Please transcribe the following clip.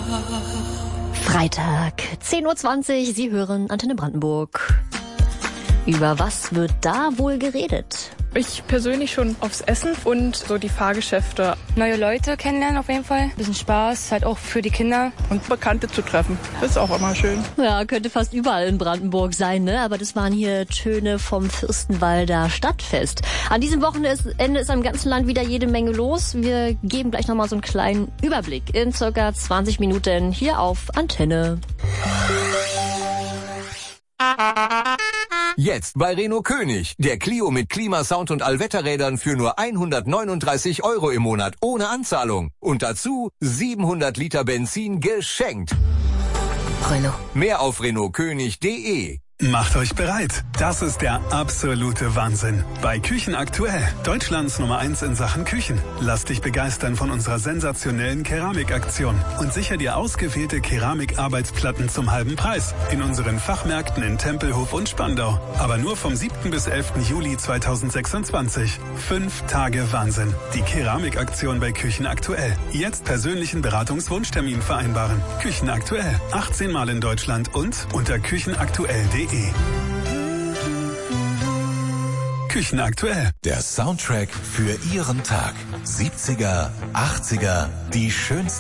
Freitag, 10:20 Uhr, Sie hören Antenne Brandenburg. Über was wird da wohl geredet? Ich persönlich schon aufs Essen und so die Fahrgeschäfte. Neue Leute kennenlernen auf jeden Fall. Bisschen Spaß, halt auch für die Kinder. Und Bekannte zu treffen. Das ist auch immer schön. Ja, könnte fast überall in Brandenburg sein, ne? Aber das waren hier Töne vom Fürstenwalder Stadtfest. An diesem Wochenende ist im ganzen Land wieder jede Menge los. Wir geben gleich nochmal so einen kleinen Überblick in circa 20 Minuten hier auf Antenne. Jetzt bei Renault König. Der Clio mit Klimasound und Allwetterrädern für nur 139 € im Monat ohne Anzahlung. Und dazu 700 Liter Benzin geschenkt. Renault. Mehr auf renaultkönig.de. Macht euch bereit. Das ist der absolute Wahnsinn. Bei Küchen aktuell. Deutschlands Nummer 1 in Sachen Küchen. Lass dich begeistern von unserer sensationellen Keramikaktion und sicher dir ausgewählte Keramikarbeitsplatten zum halben Preis in unseren Fachmärkten in Tempelhof und Spandau. Aber nur vom 7. bis 11. Juli 2026. 5 Tage Wahnsinn. Die Keramikaktion bei Küchen aktuell. Jetzt persönlichen Beratungswunschtermin vereinbaren. Küchen aktuell. 18 Mal in Deutschland und unter küchenaktuell.de. Küchen aktuell. Der Soundtrack für Ihren Tag. 70er, 80er, die schönsten